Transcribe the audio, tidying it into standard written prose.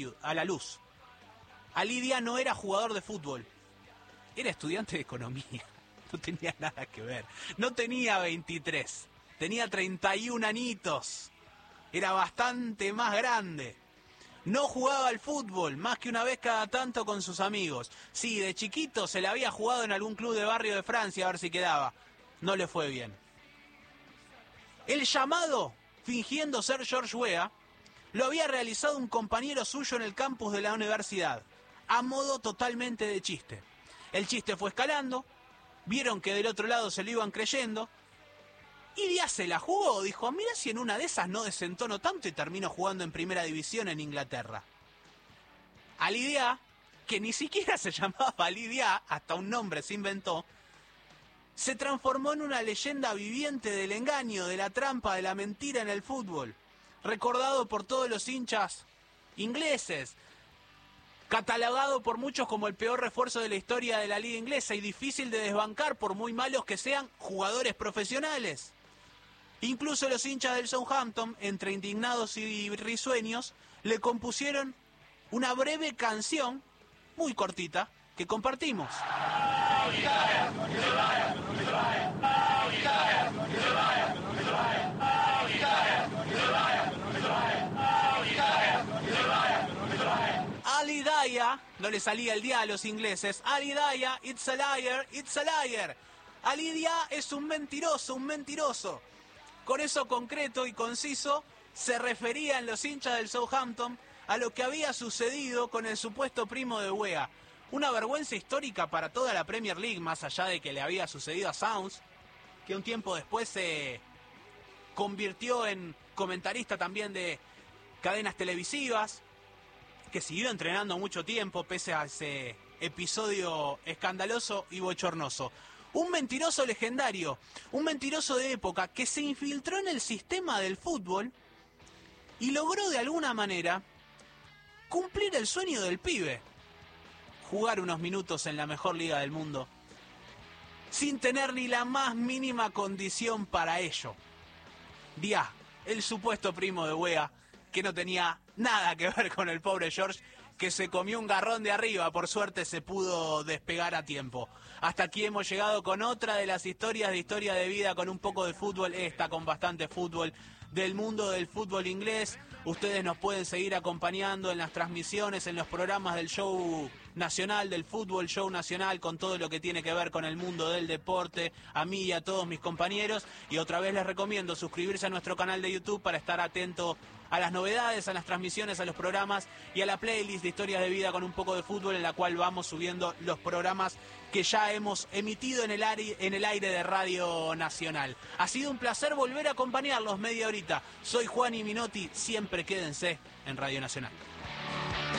la luz. Ali Dia no era jugador de fútbol, era estudiante de economía. No tenía nada que ver. No tenía 23, tenía 31 añitos. Era bastante más grande. No jugaba al fútbol más que una vez cada tanto con sus amigos. Sí, de chiquito se la había jugado en algún club de barrio de Francia a ver si quedaba. No le fue bien. El llamado, fingiendo ser George Weah, lo había realizado un compañero suyo en el campus de la universidad, a modo totalmente de chiste. El chiste fue escalando, vieron que del otro lado se lo iban creyendo, y Dia se la jugó, dijo, mira si en una de esas no desentono tanto y termino jugando en primera división en Inglaterra. Ali Dia, que ni siquiera se llamaba Ali Dia, hasta un nombre se inventó, se transformó en una leyenda viviente del engaño, de la trampa, de la mentira en el fútbol, recordado por todos los hinchas ingleses, catalogado por muchos como el peor refuerzo de la historia de la liga inglesa y difícil de desbancar por muy malos que sean jugadores profesionales. Incluso los hinchas del Southampton, entre indignados y risueños, le compusieron una breve canción, muy cortita, que compartimos. Ali Dia, no le salía el día a los ingleses, Ali Dia, it's a liar, it's a liar. Ali Dia es un mentiroso, un mentiroso. Con eso concreto y conciso se referían los hinchas del Southampton a lo que había sucedido con el supuesto primo de Weah. Una vergüenza histórica para toda la Premier League, más allá de que le había sucedido a Sounds, que un tiempo después se convirtió en comentarista también de cadenas televisivas, que siguió entrenando mucho tiempo pese a ese episodio escandaloso y bochornoso. Un mentiroso legendario, un mentiroso de época que se infiltró en el sistema del fútbol y logró de alguna manera cumplir el sueño del pibe. Jugar unos minutos en la mejor liga del mundo sin tener ni la más mínima condición para ello. Dia, el supuesto primo de Weah, que no tenía nada que ver con el pobre George, que se comió un garrón de arriba, por suerte se pudo despegar a tiempo. Hasta aquí hemos llegado con otra de las historia de vida, con un poco de fútbol, esta con bastante fútbol, del mundo del fútbol inglés. Ustedes nos pueden seguir acompañando en las transmisiones, en los programas del show nacional, del fútbol show nacional, con todo lo que tiene que ver con el mundo del deporte, a mí y a todos mis compañeros. Y otra vez les recomiendo suscribirse a nuestro canal de YouTube para estar atento a las novedades, a las transmisiones, a los programas y a la playlist de historias de vida con un poco de fútbol, en la cual vamos subiendo los programas que ya hemos emitido en el aire de Radio Nacional. Ha sido un placer volver a acompañarlos media horita. Soy Juan y Minotti, siempre quédense en Radio Nacional.